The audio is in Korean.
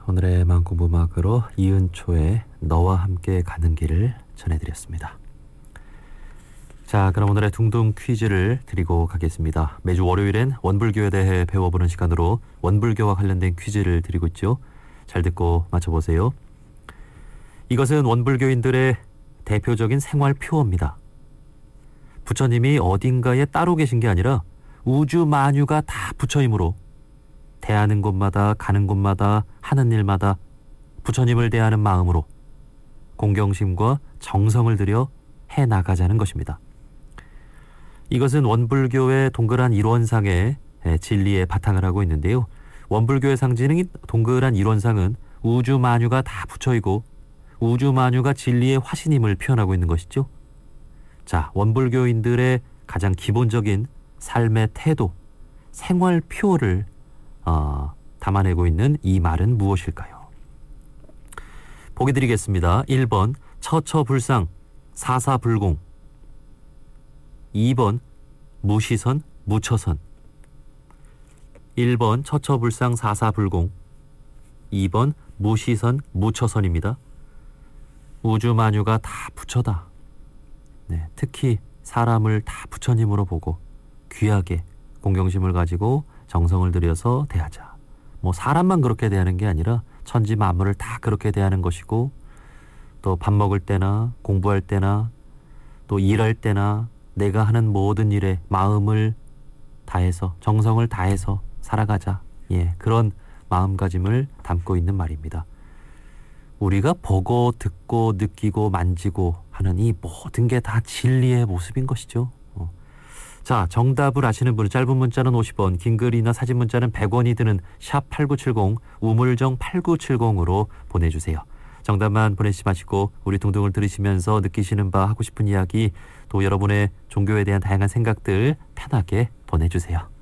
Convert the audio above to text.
오늘의 마음공부 음악으로 이은초의 너와 함께 가는 길을 전해드렸습니다. 자, 그럼 오늘의 둥둥 퀴즈를 드리고 가겠습니다. 매주 월요일엔 원불교에 대해 배워보는 시간으로 원불교와 관련된 퀴즈를 드리고 있죠. 잘 듣고 맞춰보세요. 이것은 원불교인들의 대표적인 생활 표어입니다. 부처님이 어딘가에 따로 계신 게 아니라 우주 만유가 다 부처이므로 대하는 곳마다 가는 곳마다 하는 일마다 부처님을 대하는 마음으로 공경심과 정성을 들여 해나가자는 것입니다. 이것은 원불교의 동그란 이론상의 진리에 바탕을 하고 있는데요. 원불교의 상징인 동그란 이론상은 우주 만유가 다 부처이고 우주 만유가 진리의 화신임을 표현하고 있는 것이죠. 자, 원불교인들의 가장 기본적인 삶의 태도, 생활 표를 담아내고 있는 이 말은 무엇일까요? 보기 드리겠습니다. 1번 처처불상 사사불공, 2번 무시선 무처선. 1번 처처불상 사사불공, 2번 무시선 무처선입니다. 우주만유가 다 부처다. 네, 특히 사람을 다 부처님으로 보고 귀하게 공경심을 가지고 정성을 들여서 대하자. 뭐 사람만 그렇게 대하는 게 아니라 천지 만물을 다 그렇게 대하는 것이고, 또 밥 먹을 때나 공부할 때나 또 일할 때나 내가 하는 모든 일에 마음을 다해서 정성을 다해서 살아가자. 예, 그런 마음가짐을 담고 있는 말입니다. 우리가 보고 듣고 느끼고 만지고 하는 이 모든 게 다 진리의 모습인 것이죠. 자, 정답을 아시는 분은 짧은 문자는 50원, 긴 글이나 사진 문자는 100원이 드는 샵8970, 우물정 8970으로 보내주세요. 정답만 보내시지 마시고 우리 둥둥을 들으시면서 느끼시는 바, 하고 싶은 이야기, 또 여러분의 종교에 대한 다양한 생각들 편하게 보내주세요.